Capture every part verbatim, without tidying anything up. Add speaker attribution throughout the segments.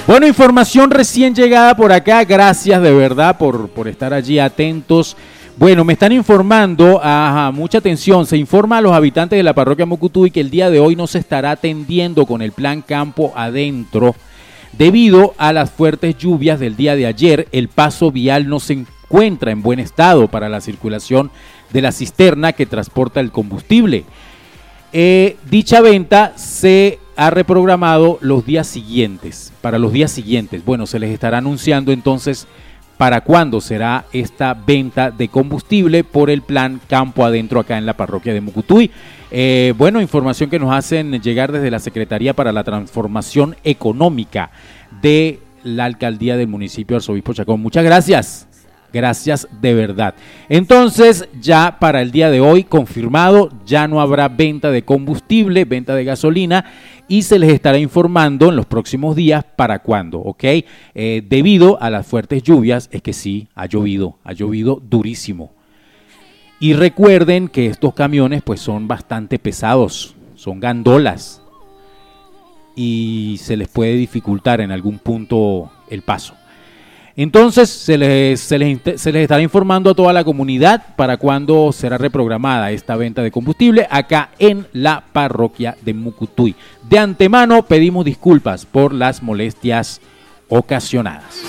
Speaker 1: Bueno, información recién llegada por acá, gracias de verdad por, por estar allí atentos. Bueno, me están informando, ajá, mucha atención, se informa a los habitantes de la parroquia Mucutuy que el día de hoy no se estará atendiendo con el plan Campo Adentro. Debido a las fuertes lluvias del día de ayer, el paso vial no se encuentra en buen estado para la circulación de la cisterna que transporta el combustible. Eh, dicha venta se ha reprogramado los días siguientes, para los días siguientes. Bueno, se les estará anunciando entonces para cuándo será esta venta de combustible por el plan Campo Adentro acá en la parroquia de Mucutuy. Eh, bueno, información que nos hacen llegar desde la Secretaría para la Transformación Económica de la Alcaldía del municipio de Arzobispo Chacón. Muchas gracias. Gracias de verdad. Entonces, ya para el día de hoy, confirmado, ya no habrá venta de combustible, venta de gasolina, y se les estará informando en los próximos días para cuándo, ¿ok? Eh, debido a las fuertes lluvias, es que sí, ha llovido, ha llovido durísimo. Y recuerden que estos camiones pues son bastante pesados, son gandolas, y se les puede dificultar en algún punto el paso. Entonces se les, se, les, se les estará informando a toda la comunidad para cuándo será reprogramada esta venta de combustible acá en la parroquia de Mucutuy. De antemano pedimos disculpas por las molestias ocasionadas.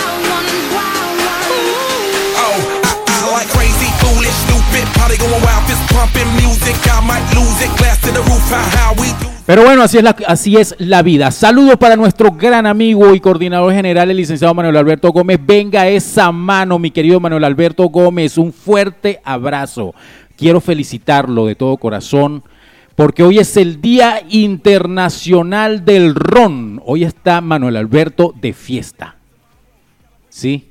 Speaker 1: Pero bueno, así es, la, así es la vida. Saludos para nuestro gran amigo y coordinador general, el licenciado Manuel Alberto Gómez. Venga esa mano, mi querido Manuel Alberto Gómez. Un fuerte abrazo. Quiero felicitarlo de todo corazón, porque hoy es el Día Internacional del Ron. Hoy está Manuel Alberto de fiesta. ¿Sí?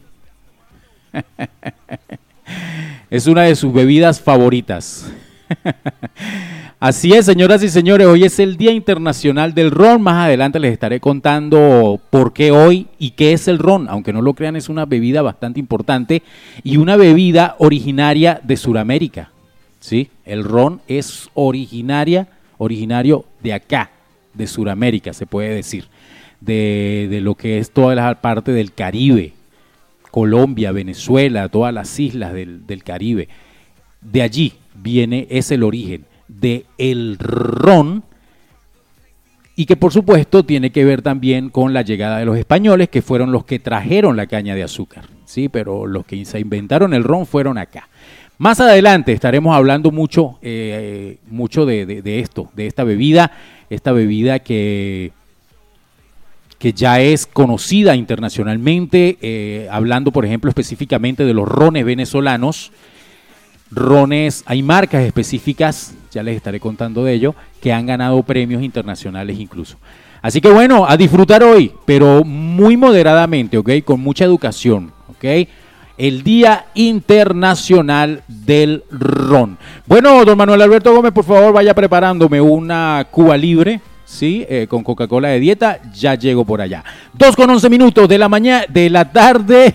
Speaker 1: Es una de sus bebidas favoritas. Así es, señoras y señores, hoy es el Día Internacional del Ron. Más adelante les estaré contando por qué hoy y qué es el ron. Aunque no lo crean, es una bebida bastante importante y una bebida originaria de Sudamérica. ¿Sí? El ron es originaria, originario de acá, de Sudamérica, se puede decir. De, de lo que es toda la parte del Caribe. Colombia, Venezuela, todas las islas del, del Caribe. De allí viene, es el origen del ron, y que por supuesto tiene que ver también con la llegada de los españoles, que fueron los que trajeron la caña de azúcar, ¿sí? Pero los que se inventaron el ron fueron acá. Más adelante estaremos hablando mucho, eh, mucho de, de, de esto, de esta bebida, esta bebida que... que ya es conocida internacionalmente, eh, hablando por ejemplo específicamente de los rones venezolanos. Rones, hay marcas específicas, ya les estaré contando de ello, que han ganado premios internacionales incluso. Así que bueno, a disfrutar hoy, pero muy moderadamente, ¿ok? Con mucha educación, ¿ok? El Día Internacional del Ron. Bueno, don Manuel Alberto Gómez, por favor, vaya preparándome una Cuba Libre. Sí, eh, con Coca-Cola de dieta, ya llego por allá. Dos con once minutos de la mañana, de la tarde.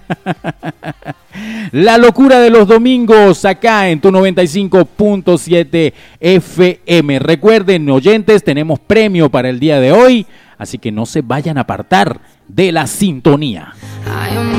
Speaker 1: La locura de los domingos acá en tu noventa y cinco punto siete F M. Recuerden, oyentes, tenemos premio para el día de hoy, así que no se vayan a apartar de la sintonía.